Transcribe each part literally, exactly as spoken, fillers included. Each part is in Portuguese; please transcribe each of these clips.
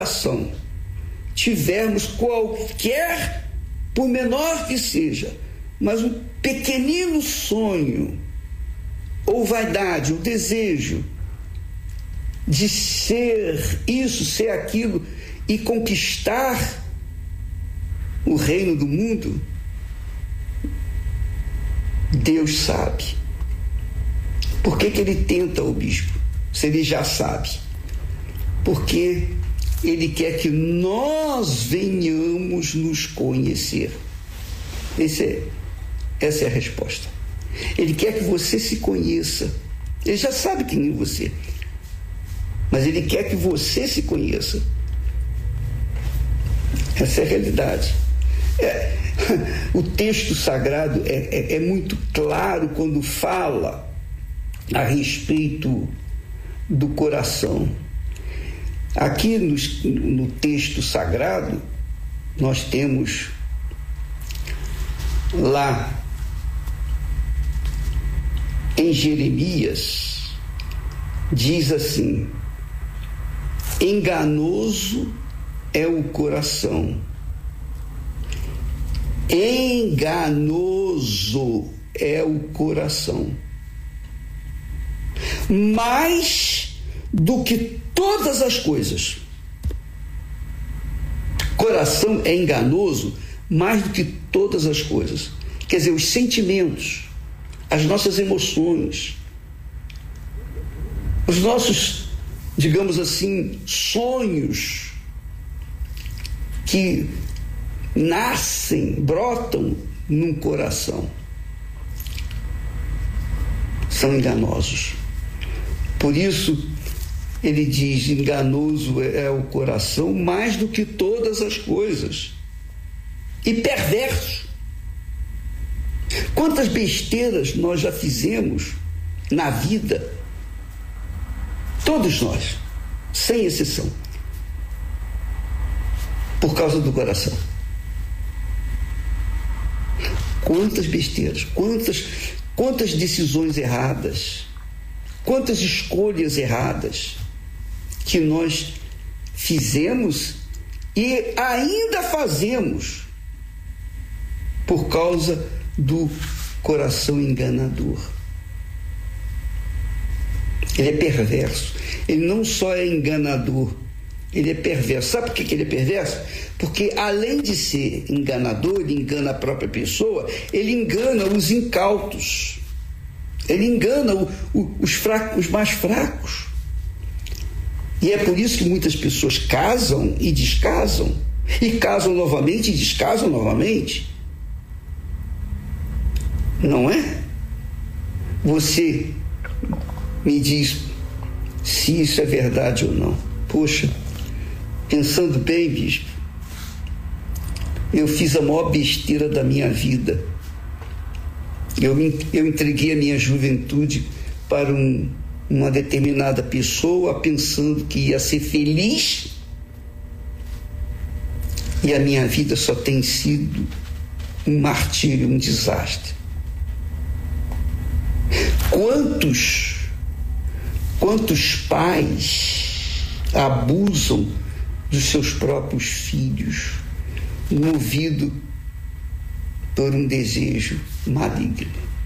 coração tivermos qualquer, por menor que seja, mas um pequenino sonho, ou vaidade, ou desejo de ser isso, ser aquilo e conquistar o reino do mundo, Deus sabe. Por que que ele tenta o bispo? Se ele já sabe. Porque ele quer que nós venhamos nos conhecer. Esse é, essa é a resposta. Ele quer que você se conheça. Ele já sabe quem é você. Mas ele quer que você se conheça. Essa é a realidade. É, o texto sagrado é, é, é muito claro quando fala a respeito do coração. Aqui no, no texto sagrado, nós temos lá em Jeremias, diz assim: enganoso é o coração. Enganoso é o coração. Mais do que todas as coisas. Coração é enganoso mais do que todas as coisas. Quer dizer, os sentimentos, as nossas emoções, os nossos, digamos assim, sonhos que nascem, brotam num coração, são enganosos. Por isso, ele diz: enganoso é o coração mais do que todas as coisas, e perverso. Quantas besteiras nós já fizemos na vida, todos nós, sem exceção, por causa do coração. Quantas besteiras, quantas, quantas decisões erradas, quantas escolhas erradas que nós fizemos e ainda fazemos por causa do coração enganador. Ele é perverso. Ele não só é enganador, ele é perverso. Sabe por que ele é perverso? Porque além de ser enganador, ele engana a própria pessoa, ele engana os incautos, ele engana o, o, os, fracos, os mais fracos. E é por isso que muitas pessoas casam e descasam, e casam novamente e descasam novamente. Não é? Você me diz se isso é verdade ou não. Poxa, pensando bem, bispo, eu fiz a maior besteira da minha vida. Eu, eu entreguei a minha juventude para um, uma determinada pessoa, pensando que ia ser feliz, e a minha vida só tem sido um martírio, um desastre. Quantos, quantos pais abusam dos seus próprios filhos, movido por um desejo maligno?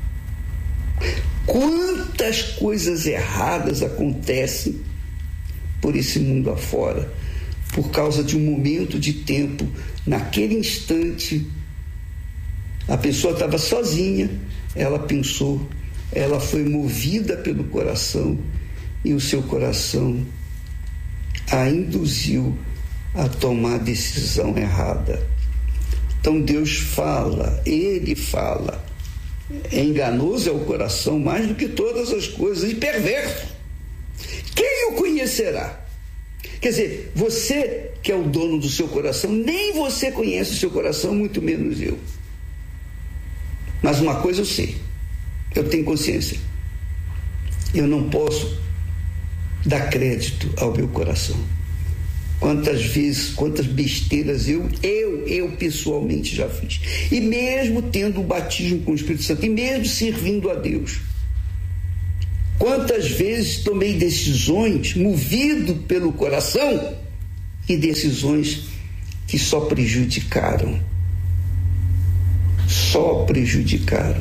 Quantas coisas erradas acontecem por esse mundo afora, por causa de um momento de tempo, naquele instante, a pessoa estava sozinha, ela pensou, ela foi movida pelo coração, e o seu coração a induziu a tomar decisão errada. Então Deus fala, Ele fala, enganoso é o coração mais do que todas as coisas, e perverso. Quem o conhecerá? Quer dizer, você que é o dono do seu coração, nem você conhece o seu coração, muito menos eu. Mas uma coisa eu sei, eu tenho consciência, eu não posso dar crédito ao meu coração. Quantas vezes, quantas besteiras eu, eu, eu pessoalmente já fiz. E mesmo tendo o batismo com o Espírito Santo, e mesmo servindo a Deus, quantas vezes tomei decisões movido pelo coração e decisões que só prejudicaram. Só prejudicaram.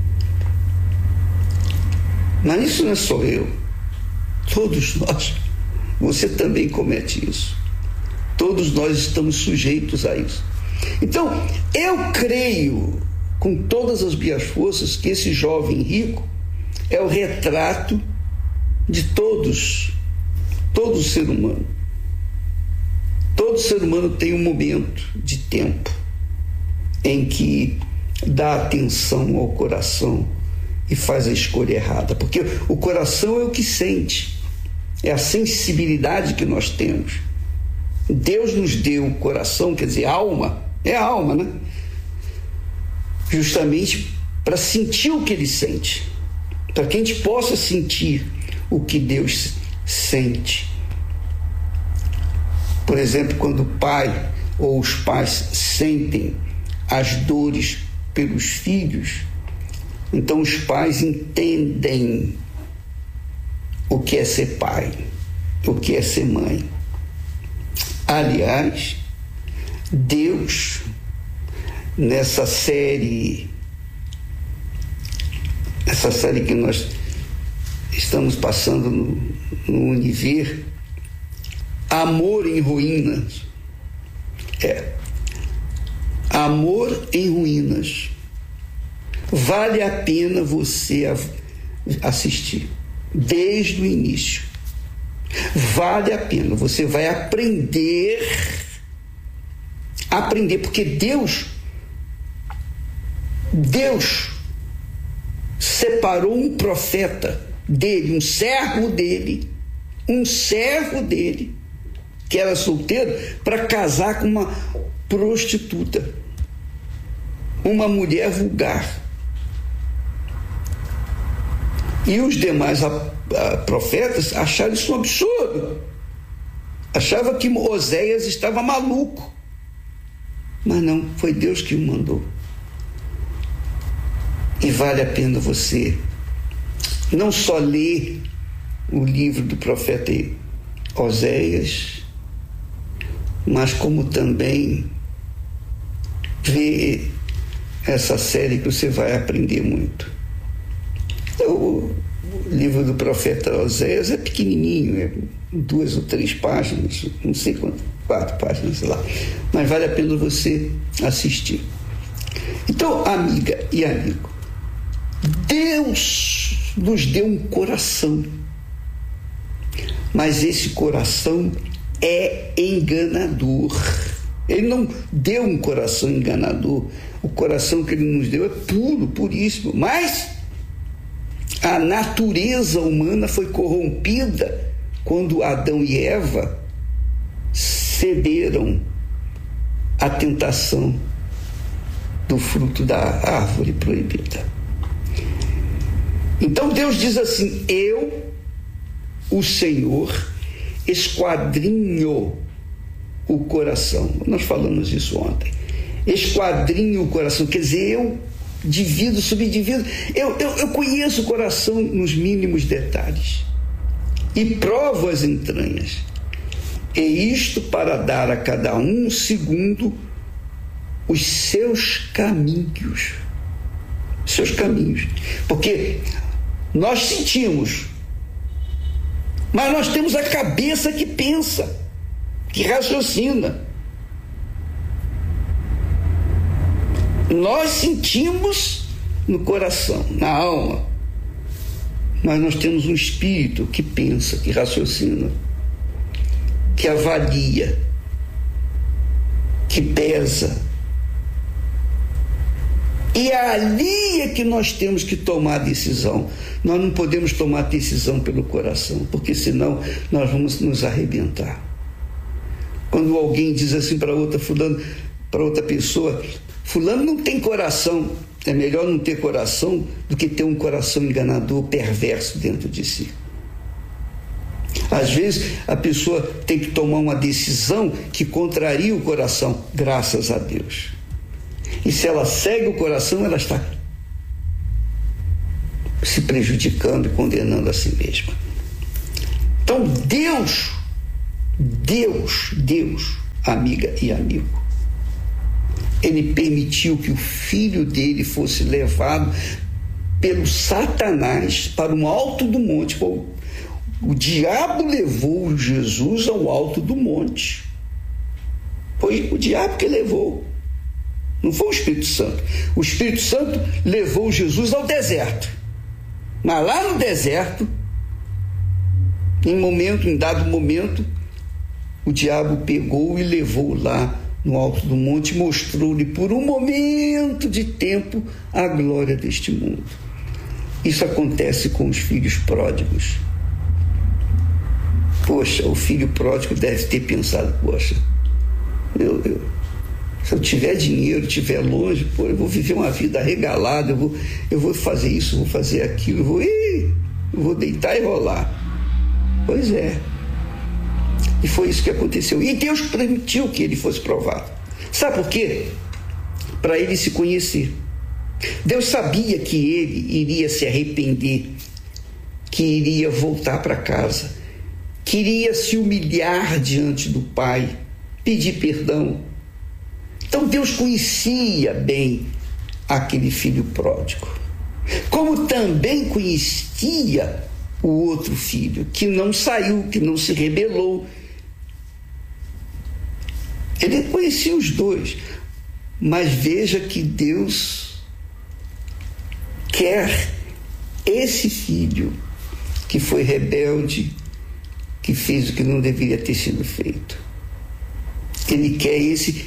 Mas isso não é só eu. Todos nós. Você também comete isso. Todos nós estamos sujeitos a isso. Então, eu creio com todas as minhas forças que esse jovem rico é o retrato de todos, todo ser humano. Todo ser humano tem um momento de tempo em que dá atenção ao coração e faz a escolha errada, porque o coração é o que sente, é a sensibilidade que nós temos. Deus nos deu o coração, quer dizer, alma, é a alma, né? Justamente para sentir o que ele sente, para que a gente possa sentir o que Deus sente. Por exemplo, quando o pai ou os pais sentem as dores pelos filhos, então os pais entendem o que é ser pai, o que é ser mãe. Aliás, Deus, nessa série, essa série que nós estamos passando no, no Univer, Amor em Ruínas, é, Amor em Ruínas, vale a pena você assistir, desde o início, vale a pena, você vai aprender, aprender, porque Deus, Deus separou um profeta dele, um servo dele, um servo dele, que era solteiro, para casar com uma prostituta, uma mulher vulgar. E os demais a, a, profetas acharam isso um absurdo. Achavam que Oséias estava maluco. Mas não, foi Deus que o mandou. E vale a pena você não só ler o livro do profeta Oséias, mas como também ver essa série que você vai aprender muito. O livro do profeta Oséias é pequenininho, é duas ou três páginas, não sei quanto, quatro páginas, sei lá, mas vale a pena você assistir. Então, amiga e amigo, Deus nos deu um coração, mas esse coração é enganador. Ele não deu um coração enganador. O coração que ele nos deu é puro, puríssimo, mas a natureza humana foi corrompida quando Adão e Eva cederam à tentação do fruto da árvore proibida. Então Deus diz assim: eu, o Senhor, esquadrinho o coração. Nós falamos isso ontem. Esquadrinho o coração, quer dizer, eu divido, subdivido. Eu, eu, eu conheço o coração nos mínimos detalhes e provo as entranhas. E isto para dar a cada um segundo os seus caminhos. Seus caminhos. Porque nós sentimos, mas nós temos a cabeça que pensa, que raciocina. Nós sentimos no coração, na alma, mas nós temos um espírito que pensa, que raciocina, que avalia, que pesa. E é ali é que nós temos que tomar a decisão. Nós não podemos tomar decisão pelo coração, porque senão nós vamos nos arrebentar. Quando alguém diz assim para outra, fulano, para outra pessoa, fulano não tem coração, é melhor não ter coração do que ter um coração enganador, perverso dentro de si. Às vezes a pessoa tem que tomar uma decisão que contraria o coração, graças a Deus. E se ela segue o coração, ela está se prejudicando e condenando a si mesma. Então Deus, Deus, Deus, amiga e amigo, ele permitiu que o filho dele fosse levado pelo Satanás para o alto do monte. O, o diabo levou Jesus ao alto do monte. Foi o diabo que levou. Não foi o Espírito Santo. O Espírito Santo levou Jesus ao deserto. Mas lá no deserto, em momento, em dado momento, o diabo pegou e levou lá no alto do monte, mostrou-lhe por um momento de tempo a glória deste mundo. Isso acontece com os filhos pródigos. Poxa, o filho pródigo deve ter pensado, poxa, eu, eu, se eu tiver dinheiro, estiver longe, pô, eu vou viver uma vida regalada, eu vou, eu vou fazer isso, vou fazer aquilo, eu vou, ih, eu vou deitar e rolar. Pois é. E foi isso que aconteceu. E Deus permitiu que ele fosse provado. Sabe por quê? Para ele se conhecer. Deus sabia que ele iria se arrepender, que iria voltar para casa, que iria se humilhar diante do Pai, pedir perdão. Então Deus conhecia bem aquele filho pródigo, como também conhecia o outro filho, que não saiu, que não se rebelou. Ele conhecia os dois, mas veja que Deus quer esse filho que foi rebelde, que fez o que não deveria ter sido feito. Ele quer esse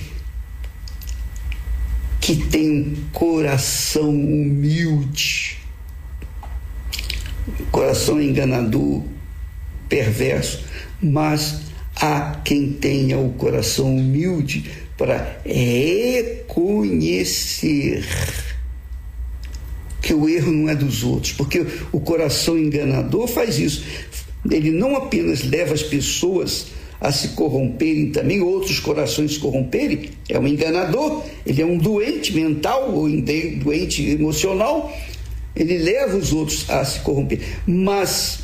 que tem um coração humilde, coração enganador, perverso, mas há quem tenha o coração humilde para reconhecer que o erro não é dos outros, porque o coração enganador faz isso. Ele não apenas leva as pessoas a se corromperem também, outros corações se corromperem, é um enganador, ele é um doente mental ou doente emocional, ele leva os outros a se corromper. Mas,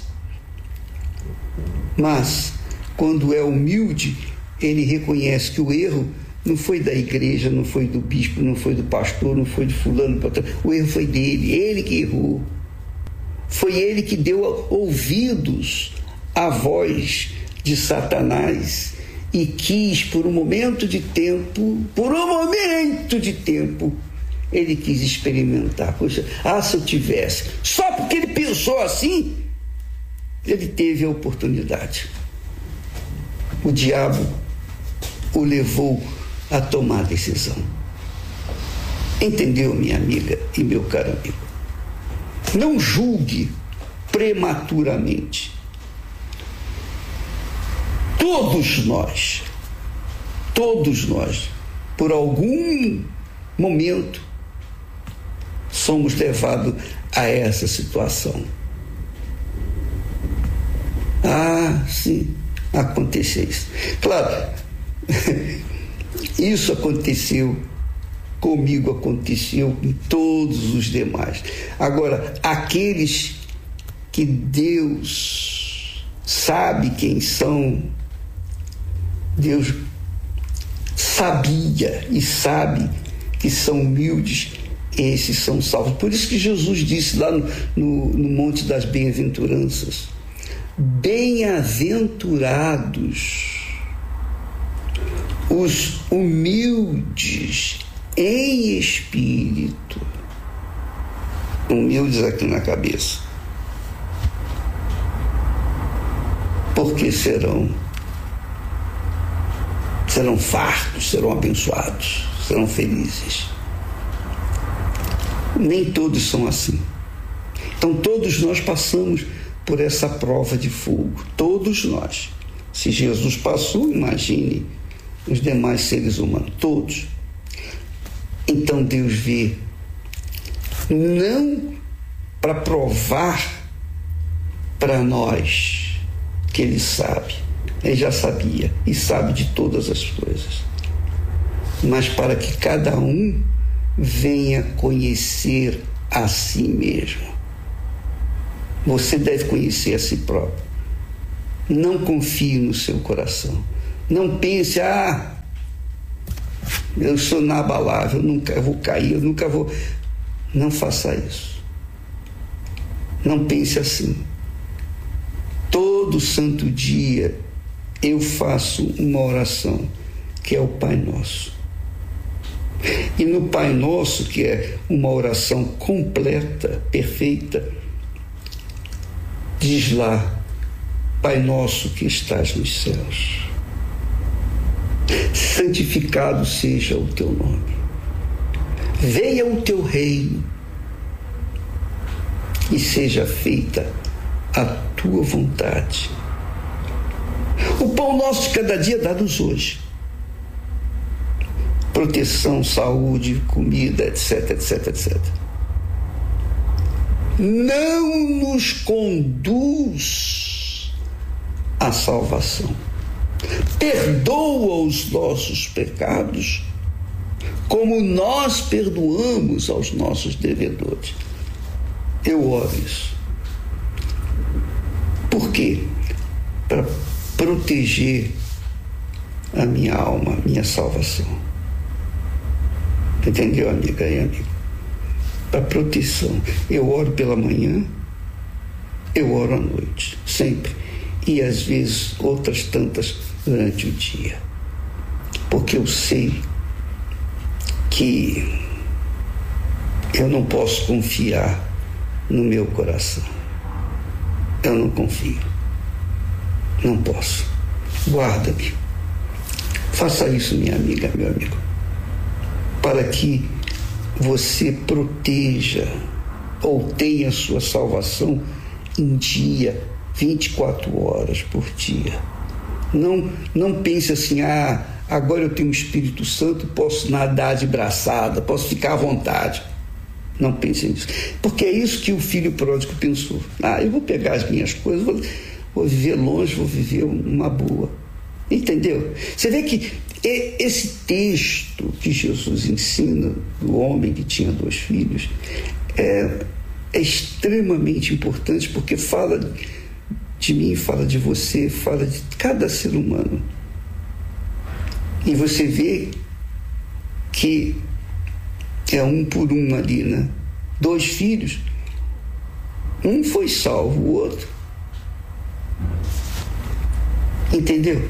mas, quando é humilde, ele reconhece que o erro não foi da igreja, não foi do bispo, não foi do pastor, não foi de fulano, o erro foi dele, ele que errou. Foi ele que deu ouvidos à voz de Satanás e quis, por um momento de tempo, por um momento de tempo, ele quis experimentar. Poxa, ah, se eu tivesse. Só porque ele pensou assim, ele teve a oportunidade. O diabo o levou a tomar a decisão. Entendeu, minha amiga e meu caro amigo? Não julgue prematuramente. Todos nós, todos nós, por algum momento, somos levados a essa situação. Ah, sim, aconteceu isso. Claro, isso aconteceu comigo, aconteceu com todos os demais. Agora, aqueles que Deus sabe quem são, Deus sabia e sabe que são humildes, esses são salvos. Por isso que Jesus disse lá no, no, no Monte das Bem-aventuranças: bem-aventurados os humildes em espírito. Humildes aqui na cabeça, porque serão serão fartos, serão abençoados, serão felizes. Nem todos são assim. Então todos nós passamos por essa prova de fogo, todos nós. Se Jesus passou, imagine os demais seres humanos, todos. Então Deus vê, não para provar para nós que Ele sabe, Ele já sabia e sabe de todas as coisas, mas para que cada um venha conhecer a si mesmo. Você deve conhecer a si próprio. Não confie no seu coração. Não pense, ah, eu sou inabalável, eu nunca vou cair, eu nunca vou... Não faça isso. Não pense assim. Todo santo dia eu faço uma oração, que é o Pai Nosso. E no Pai Nosso, que é uma oração completa, perfeita, diz lá: Pai Nosso que estás nos céus, santificado seja o teu nome. Venha o teu reino e seja feita a tua vontade. O pão nosso de cada dia dá-nos hoje. Proteção, saúde, comida, etc, etc, etcétera. Não nos conduz à salvação. Perdoa os nossos pecados, como nós perdoamos aos nossos devedores. Eu oro isso. Por quê? Para proteger a minha alma, a minha salvação. Entendeu, amiga e amigo? Para proteção. Eu oro pela manhã, eu oro à noite, sempre. E às vezes outras tantas durante o dia. Porque eu sei que eu não posso confiar no meu coração. Eu não confio. Não posso. Guarda-me. Faça isso, minha amiga, meu amigo, para que você proteja ou tenha sua salvação em dia, vinte e quatro horas por dia. Não, não pense assim, ah, agora eu tenho o Espírito Santo, posso nadar de braçada, posso ficar à vontade. Não pense nisso. Porque é isso que o filho pródigo pensou. Ah, eu vou pegar as minhas coisas, vou, vou viver longe, vou viver uma boa. Entendeu? Você vê que esse texto que Jesus ensina do homem que tinha dois filhos é, é extremamente importante, porque fala de mim, fala de você, fala de cada ser humano. E você vê que é um por um ali, né? Dois filhos, um foi salvo, o outro. Entendeu?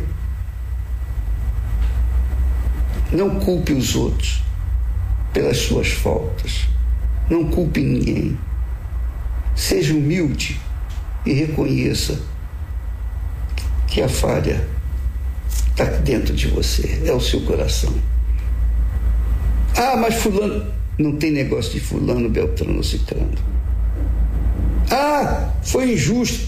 Não culpe os outros pelas suas faltas. Não culpe ninguém. Seja humilde e reconheça que a falha está dentro de você, é o seu coração. Ah, mas fulano... Não tem negócio de fulano, beltrano, ciclano. Ah, foi injusto.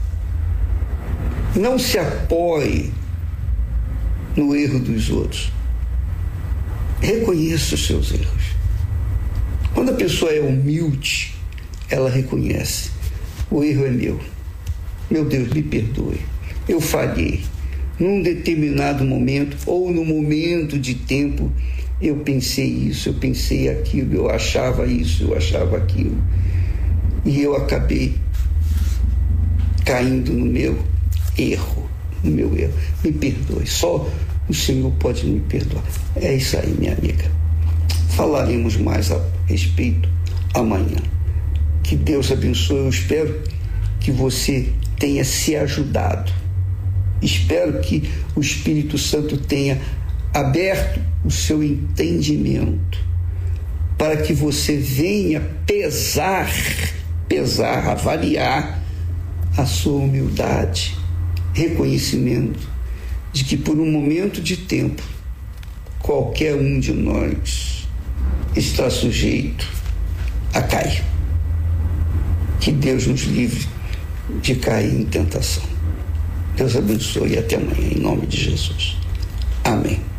Não se apoie no erro dos outros. Reconheça os seus erros. Quando a pessoa é humilde, ela reconhece: o erro é meu. Meu Deus, me perdoe. Eu falhei. Num determinado momento, ou no momento de tempo, eu pensei isso, eu pensei aquilo, eu achava isso, eu achava aquilo. E eu acabei caindo no meu erro, no meu erro. Me perdoe. Só o Senhor pode me perdoar. É isso aí, minha amiga. Falaremos mais a respeito amanhã. Que Deus abençoe. Eu espero que você tenha se ajudado. Espero que o Espírito Santo tenha aberto o seu entendimento para que você venha pesar, pesar, avaliar a sua humildade, reconhecimento de que por um momento de tempo qualquer um de nós está sujeito a cair. Que Deus nos livre de cair em tentação. Deus abençoe e até amanhã, em nome de Jesus. Amém.